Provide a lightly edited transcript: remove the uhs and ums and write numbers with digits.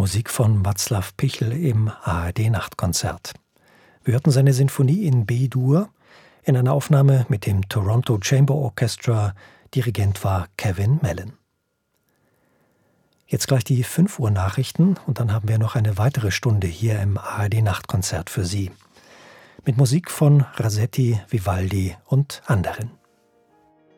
Musik von Václav Pichl im ARD-Nachtkonzert. Wir hörten seine Sinfonie in B-Dur in einer Aufnahme mit dem Toronto Chamber Orchestra. Dirigent war Kevin Mellon. Jetzt gleich die 5 Uhr Nachrichten und dann haben wir noch eine weitere Stunde hier im ARD-Nachtkonzert für Sie. Mit Musik von Rasetti, Vivaldi und anderen.